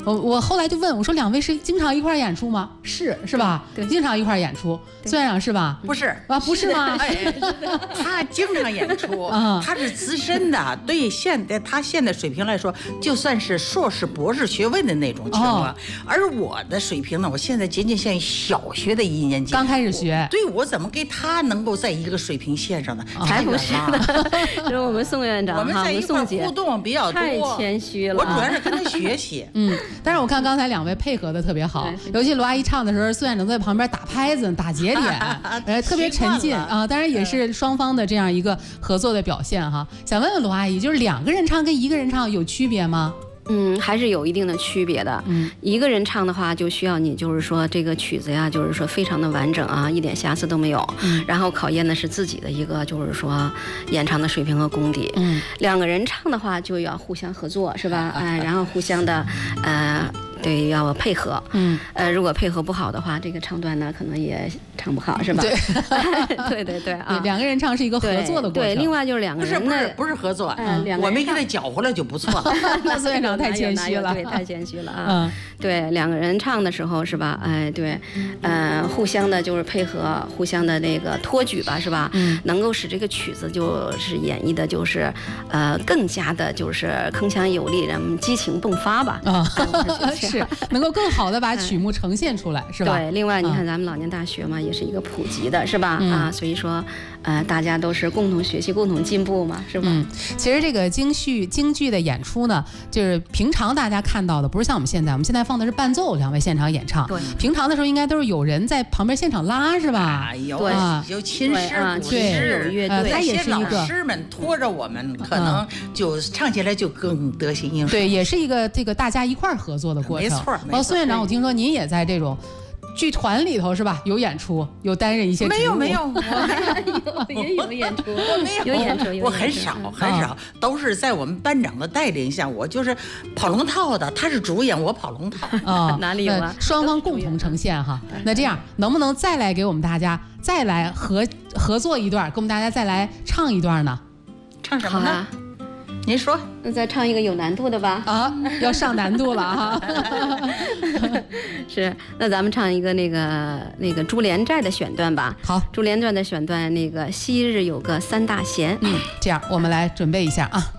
我后来就问我说两位是经常一块演出吗？是吧？ 对， 经常一块演出。孙院长是吧？ 不是啊，不是吗？ 他经常演出，他是资深的，对他现在水平来说，就算是硕士、博士学位的那种情况。而我的水平呢，我现在仅仅限于小学的1年级， 刚开始学。 对，我怎么跟他能够在一个水平线上呢？ 才不是呢！就是我们宋院长我们在一块互动比较多， 太谦虚了。 我主要是跟他学习。 但是我看刚才两位配合的特别好，尤其罗阿姨唱的时候，孙院长在旁边打拍子、打节点，特别沉浸啊。当然也是双方的这样一个合作的表现哈。想问问罗阿姨，就是2个人唱跟1个人唱有区别吗？ 还是有一定的区别的。一个人唱的话，就需要你就是说这个曲子呀，就是说非常的完整啊，一点瑕疵都没有。然后考验的是自己的一个就是说演唱的水平和功底。2个人唱的话，就要互相合作，是吧？然后互相的对，要配合。如果配合不好的话，这个唱段呢，可能也唱不好，是吧？对对啊 ，2个人唱是一个合作的过程。 对，另外就是2个人不是合作，我没给他搅和了就不错了。 那孙院长太谦虚了， 对，太谦虚了啊。对，2个人唱的时候是吧？对，互相的就是配合，互相的那个托举吧，是吧？能够使这个曲子就是演绎的，就是更加的就是铿锵有力，让我们激情迸发吧。 是能够更好的把曲目呈现出来，是吧？ 对，另外你看咱们老年大学嘛，也是一个普及的，是吧？所以说，大家都是共同学习、共同进步嘛，是吧？ 其实这个京剧的演出呢，就是平常大家看到的，不是像我们现在放的是伴奏，2位现场演唱。 对， 平常的时候应该都是有人在旁边现场拉，是吧？ 有琴师、鼓师，有乐队， 他也是一个老师们拖着我们，可能就唱起来就更得心应手。 对，也是一个这个大家一块合作的过程。 没错。 孙院长，我听说您也在这种剧团里头是吧？有演出，有担任一些职务。 没有， 也有演出， 有演出，我很少，都是在我们班长的带领下，我就是跑龙套的，他是主演，我跑龙套啊， 哪里有啊？ 双方共同呈现哈。那这样能不能再来给我们大家再来合作一段，给我们大家再来唱一段呢？ 唱什么呢？您说， 那再唱一个有难度的吧？ 要上难度了哈。 是，那咱们唱一个那个珠帘寨的选段吧。 好， 珠帘寨的选段，那个昔日有个3大贤。 这样我们来准备一下啊。